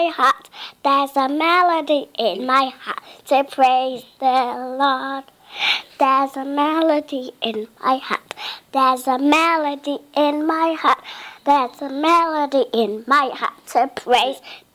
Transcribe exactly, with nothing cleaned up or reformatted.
heart, there's a melody in my heart to praise the Lord. There's a melody in my heart. There's a melody in my heart. There's a melody in my heart to praise